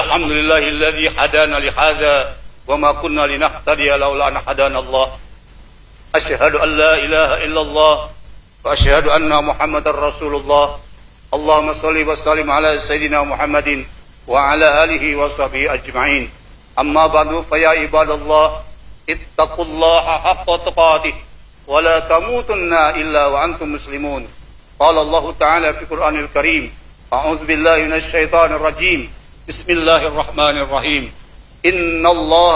الحمد لله الذي هدانا لهذا وما كنا لنهتدي لولا أن هدانا الله أشهد أن لا إله إلا الله وأشهد أن محمدا رسول الله اللهم صل وسلم على سيدنا محمد وعلى آله وصحبه أجمعين أما بعد فيا عباد الله اتقوا الله حق تقاته ولا تموتن إلا وأنتم مسلمون قال الله تعالى في القرآن الكريم أعوذ بالله من الشيطان الرجيم بسم الله الرحمن الرحيم إن الله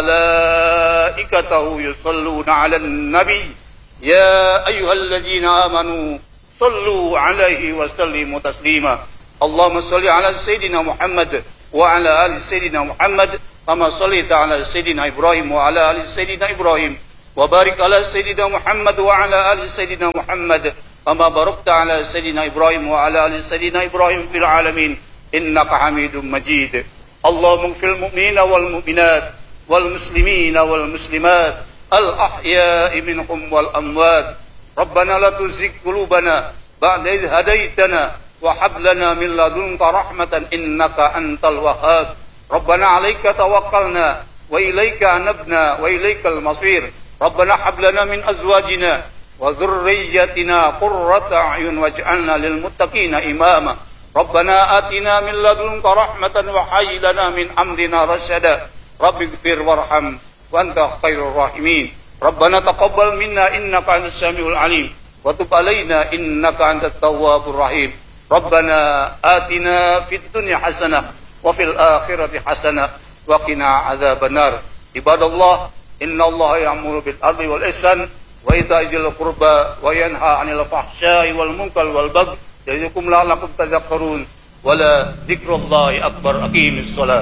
وملائكته يصلون على النبي يا أيها الذين آمنوا صلوا عليه وسلموا تسليما اللهم صل على سيدنا محمد وعلى آل سيدنا محمد كما صليت على سيدنا إبراهيم وعلى آل سيدنا إبراهيم وبارك على سيدنا محمد وعلى آل سيدنا محمد كما باركت على سيدنا إبراهيم وعلى آل سيدنا إبراهيم في العالمين إنك حميد مجيد اللهم اغفر المؤمنين والمؤمنات والمسلمين والمسلمات الأحياء منهم والأموات ربنا لا تزغ قلوبنا بعد إذ هديتنا وهب لنا من لدنك رحمة إنك أنت الوهاب ربنا عليك توكلنا وإليك أنبنا وإليك المصير ربنا هب لنا من أزواجنا وذريتنا قرة أعين واجعلنا للمتقين إماما ربنا آتنا من لدنك رحمة وهيئ لنا من أمرنا رشدا رب اغفر وارحم وأنت خير الراحمين ربنا تقبل منا إنك أنت السميع العليم وتب علينا إنك أنت التواب الرحيم ربنا آتنا في الدنيا حسنة وفي الآخرة حسنة وقنا عذاب النار عباد الله إن الله يأمر بالعدل والإحسان وإيتاء ذي القربى وينهى عن الفحشاء والمنكر والبغي يعظكم لعلكم تذكرون ولا ذكر الله أكبر أقيم الصلاة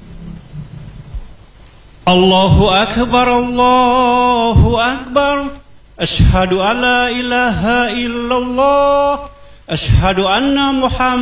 الله أكبر الله أكبر أشهد أن لا إله إلا الله أشهد أن محمد